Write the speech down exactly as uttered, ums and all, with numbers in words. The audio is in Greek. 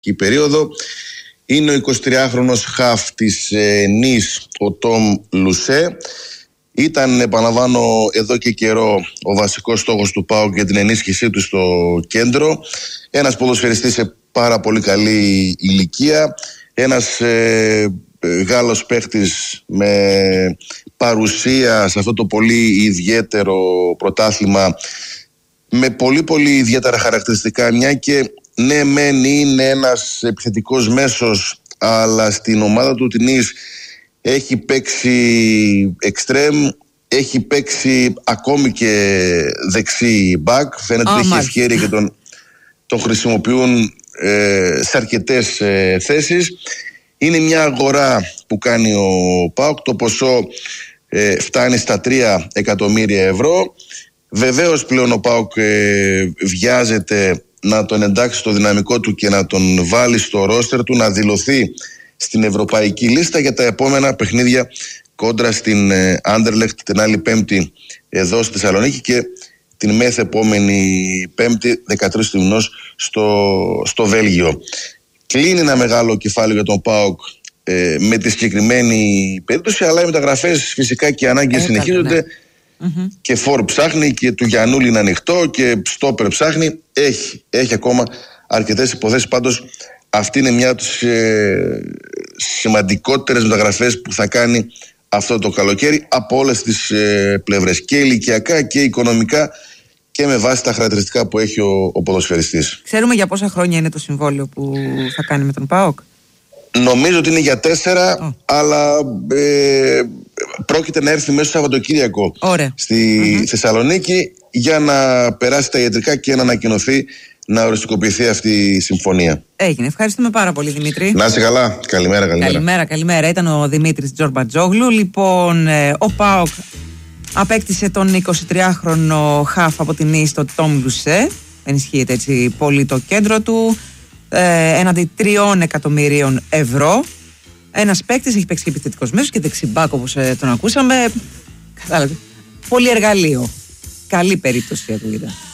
περίοδο. Είναι ο εικοσιτριάχρονος χαφ της ε, Νις, ο Τόμ Λουσέ. Ήταν, επαναλαμβάνω, εδώ και καιρό ο βασικός στόχος του ΠΑΟΚ για την ενίσχυσή του στο κέντρο. Ένας ποδοσφαιριστής σε πάρα πολύ καλή ηλικία. Ένας ε, Γάλλος παίχτης με παρουσία σε αυτό το πολύ ιδιαίτερο πρωτάθλημα, με πολύ πολύ ιδιαίτερα χαρακτηριστικά, μια και ναι μεν είναι ένας επιθετικός μέσος, αλλά στην ομάδα του την Νις έχει παίξει εξτρέμ, έχει παίξει ακόμη και δεξί μπακ. Φαίνεται ότι oh, έχει ευκαιρία και τον, τον χρησιμοποιούν ε, σε αρκετές ε, θέσεις. Είναι μια αγορά που κάνει ο ΠΑΟΚ. Το ποσό ε, φτάνει στα τρία εκατομμύρια ευρώ. Βεβαίως πλέον ο ΠΑΟΚ ε, βιάζεται να τον εντάξει στο δυναμικό του και να τον βάλει στο ρόστερ του, να δηλωθεί στην ευρωπαϊκή λίστα για τα επόμενα παιχνίδια κόντρα στην Άντερλεχτ την άλλη Πέμπτη εδώ στη Θεσσαλονίκη και την μεθεπόμενη Πέμπτη δεκατρείς του μηνός στο, στο Βέλγιο. Κλείνει ένα μεγάλο κεφάλαιο για τον ΠΑΟΚ ε, με τη συγκεκριμένη περίπτωση, αλλά οι μεταγραφές φυσικά και οι ανάγκες συνεχίζονται. Ναι. Mm-hmm. Και φόρ ψάχνει και του Γιαννούλη είναι ανοιχτό και στόπερ ψάχνει. Έχει, έχει ακόμα αρκετές υποθέσεις. Πάντως αυτή είναι μια από τις ε, σημαντικότερες μεταγραφές που θα κάνει αυτό το καλοκαίρι από όλες τις ε, πλευρές, και ηλικιακά και οικονομικά και με βάση τα χαρακτηριστικά που έχει ο, ο ποδοσφαιριστής. Ξέρουμε για πόσα χρόνια είναι το συμβόλαιο που θα κάνει με τον ΠΑΟΚ? Νομίζω ότι είναι για τέσσερα, oh. αλλά ε, πρόκειται να έρθει μέσα στο Σαββατοκύριακο Ωραία. στη mm-hmm. Θεσσαλονίκη για να περάσει τα ιατρικά και να ανακοινωθεί, να οριστικοποιηθεί αυτή η συμφωνία. Έγινε. Ευχαριστούμε πάρα πολύ, Δημήτρη. Να είσαι καλά. Καλημέρα, καλημέρα. Καλημέρα, καλημέρα. Ήταν ο Δημήτρης Τζορμπατζόγλου. Λοιπόν, ε, ο ΠΑΟΚ απέκτησε τον εικοσιτριάχρονο χαφ από την Νις, τον Τόμ Λουσέ. Ενισχύεται έτσι πολύ το κέντρο του. Ε, έναντι τριών εκατομμυρίων ευρώ. Ένας παίκτης, έχει παίξει και επιθετικός μέσος και δεξιμπάκ, όπως ε, τον ακούσαμε. Κατάλαβε. Πολύ εργαλείο. Καλή περίπτωση ακούγεται.